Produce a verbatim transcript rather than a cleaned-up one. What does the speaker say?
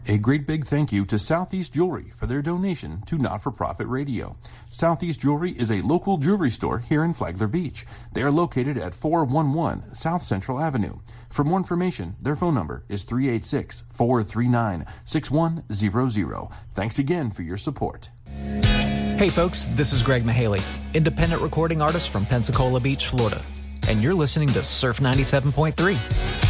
A great big thank you to Southeast Jewelry for their donation to Not-for-Profit Radio. Southeast Jewelry is a local jewelry store here in Flagler Beach. They are located at four one one South Central Avenue. For more information, their phone number is three eight six, four three nine, six one zero zero. Thanks again for your support. Hey folks, this is Greg Mahaley, independent recording artist from Pensacola Beach, Florida, and you're listening to Surf ninety-seven point three.